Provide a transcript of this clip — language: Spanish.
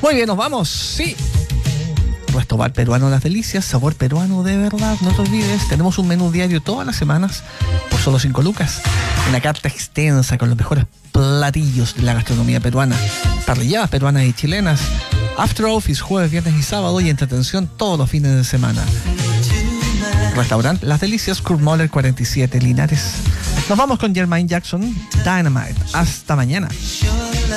Muy bien, nos vamos. Sí. Restaurante Peruano Las Delicias, sabor peruano de verdad. No te olvides, tenemos un menú diario todas las semanas por solo 5 lucas. Una carta extensa con los mejores platillos de la gastronomía peruana. Parrilladas peruanas y chilenas. After Office jueves, viernes y sábado y entretención todos los fines de semana. Restaurante Las Delicias, Kurt Moller 47, Linares. Nos vamos con Jermaine Jackson, Dynamite. Hasta mañana.